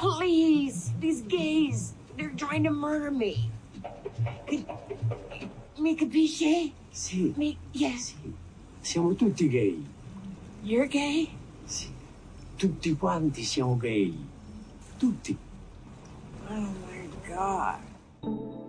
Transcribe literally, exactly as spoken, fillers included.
Please, these gays, they're trying to murder me. Could, mi capisce? Sì. Mi, yes. Sì. Siamo tutti gay. You're gay? Sì. Tutti quanti siamo gay. Tutti. Oh my God.